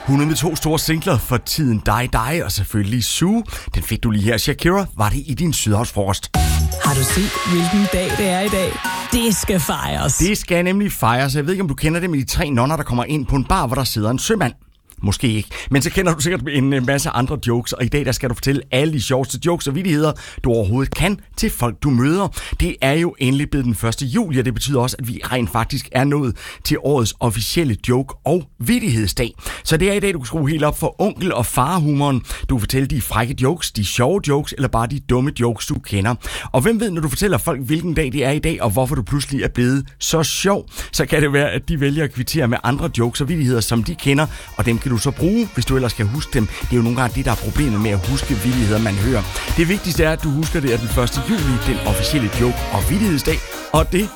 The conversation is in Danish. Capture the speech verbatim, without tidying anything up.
Hun er med to store singler for tiden Die Die og selvfølgelig Sue. Den fik du lige her. Shakira, var det i din sydhavsfrokost. Har du set, hvilken dag det er i dag? Det skal fejres. Det skal nemlig fejres. Jeg ved ikke, om du kender det med de tre nonner, der kommer ind på en bar, hvor der sidder en sømand. Måske ikke, men så kender du sikkert en masse andre jokes, og i dag der skal du fortælle alle de sjoveste jokes og vittigheder, du overhovedet kan til folk, du møder. Det er jo endelig blevet den første juli, og det betyder også, at vi rent faktisk er nået til årets officielle joke- og vittighedsdag. Så det er i dag, du kan skrue helt op for onkel- og farhumoren. Du kan fortælle de frække jokes, de sjove jokes, eller bare de dumme jokes, du kender. Og hvem ved, når du fortæller folk, hvilken dag det er i dag, og hvorfor du pludselig er blevet så sjov, så kan det være, at de vælger at kvittere med andre jokes og vittigheder, som de kender, og dem kan du så bruge, hvis du ellers kan huske dem. Det er jo nogle gange det, der er problemet med at huske vittigheder, man hører. Det vigtigste er, at du husker det er den første juli, den officielle joke- og vittighedsdag, og det